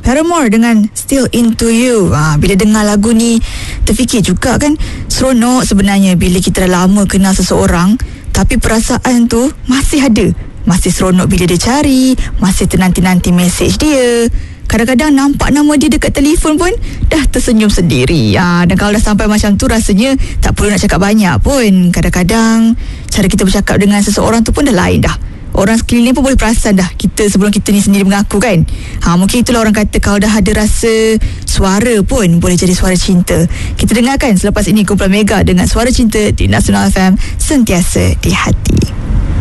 Paramore dengan Still Into You. Bila dengar lagu ni, terfikir juga kan, seronok sebenarnya bila kita dah lama kenal seseorang, tapi perasaan tu masih ada. Masih seronok bila dia cari, masih ternanti-nanti mesej dia. Kadang-kadang nampak nama dia dekat telefon pun dah tersenyum sendiri. Dan kalau dah sampai macam tu, rasanya tak perlu nak cakap banyak pun. Kadang-kadang cara kita bercakap dengan seseorang tu pun dah lain dah. Orang sekeliling pun boleh perasan dah kita sebelum kita ni sendiri mengaku kan. Mungkin itulah orang kata kalau dah ada rasa suara pun boleh jadi suara cinta. Kita dengarkan selepas ini kumpulan Mega dengan Suara Cinta di Nasional FM, sentiasa di hati.